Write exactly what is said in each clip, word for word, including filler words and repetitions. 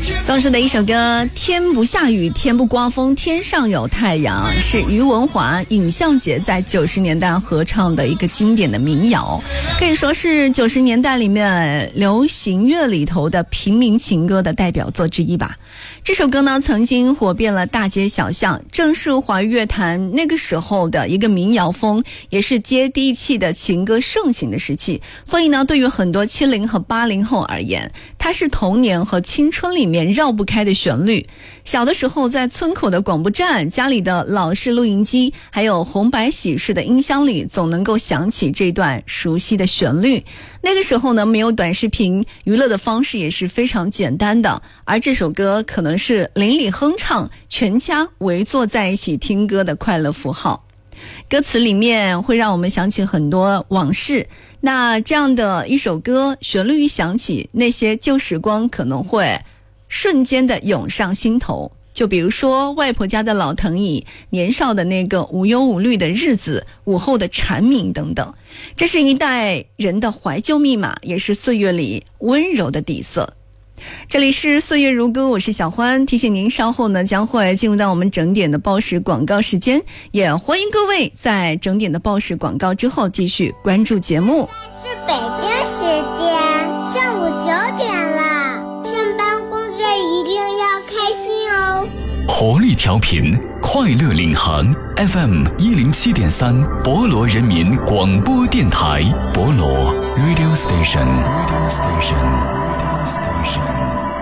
宋氏的一首歌，天不下雨天不刮风天上有太阳，是于文华、尹相杰在九十年代合唱的一个经典的民谣，可以说是九十年代里面流行乐里头的平民情歌的代表作之一吧。这首歌呢曾经火遍了大街小巷，正是华语乐坛那个时候的一个民谣风，也是接地气的情歌盛行的时期。所以呢，对于很多七零和八零后而言，它是童年和青春里面绕不开的旋律。小的时候在村口的广播站、家里的老式录音机，还有红白喜事的音箱里，总能够响起这段熟悉的旋律。那个时候呢，没有短视频，娱乐的方式也是非常简单的，而这首歌可能是邻里哼唱，全家围坐在一起听歌的快乐符号。歌词里面会让我们想起很多往事，那这样的一首歌，旋律一响起，那些旧时光可能会瞬间的涌上心头。就比如说外婆家的老藤椅，年少的那个无忧无虑的日子，午后的蝉鸣等等，这是一代人的怀旧密码，也是岁月里温柔的底色。这里是岁月如歌，我是小欢，提醒您稍后呢将会进入到我们整点的报时广告时间，也欢迎各位在整点的报时广告之后继续关注节目。 是北京时间上午九点了，上班工作一定要开心哦。 活力调频，快乐领航 F M 一零七点三，博罗人民广播电台，博罗 Radio Station Radio Station Radio Station。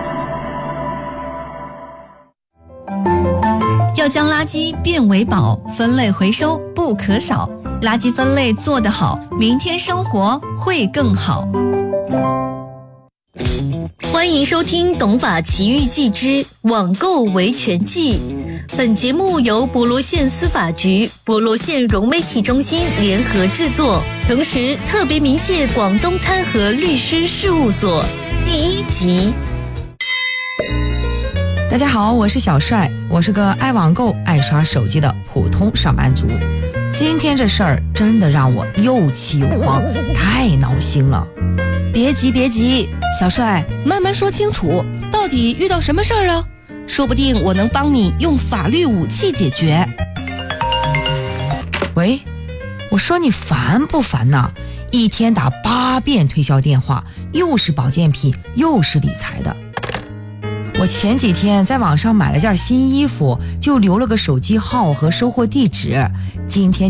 要将垃圾变为宝，分类回收不可少。垃圾分类做得好，明天生活会更好。 欢迎收听《懂法奇遇记之网购维权记》。本节目由博罗县司法局、博罗县融媒体中心联合制作，同时特别鸣谢广东参和律师事务所。第一集。 大家好，我是小帅，我是个爱网购、爱刷手机的普通上班族。今天这事儿真的让我又气又慌，太闹心了。 别急别急，小帅，慢慢说清楚，到底遇到什么事儿了？说不定我能帮你用法律武器解决。 喂，我说你烦不烦呢？一天打八遍推销电话，又是保健品，又是理财的。我前几天在网上买了件新衣服，就留了个手机号和收货地址，今天